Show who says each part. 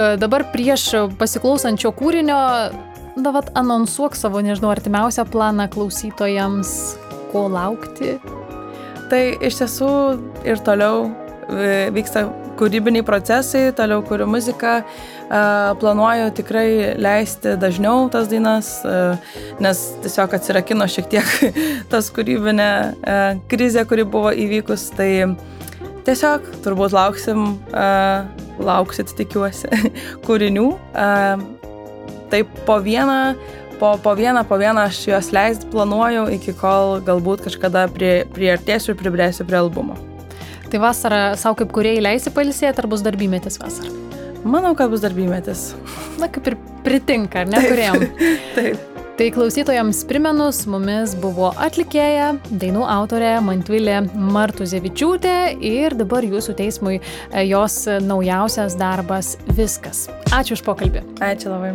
Speaker 1: Dabar prieš pasiklausančio kūrinio, anonsuok savo, nežinau, artimiausią planą klausytojams, ko laukti.
Speaker 2: Tai iš tiesų ir toliau vyksta kūrybiniai procesai, toliau kuriu muziką, planuoju tikrai leisti dažniau tas dainas, nes tiesiog atsirakino šiek tiek tas kūrybinė krizė, kuri buvo įvykus, tai tiesiog turbūt lauksit, tikiuosi, kūrinių. Tai po vieną aš juos leist planuoju, iki kol galbūt kažkada priartėsiu ir pribrėsiu prie albumo.
Speaker 1: Tai vasarą savo kaip kūrėjai leisi pailsėti, ar bus darbymetis vasarą?
Speaker 2: Manau, kad bus darbymetis.
Speaker 1: Na, kaip ir pritinka, ar ne, kūrėjom?
Speaker 2: Taip.
Speaker 1: Tai klausytojams primenu, su mumis buvo atlikėja, dainų autorė Mantvilė Martuzevičiūtė ir dabar jūsų teismui jos naujausias darbas Viskas. Ačiū už pokalbį.
Speaker 2: Ačiū labai.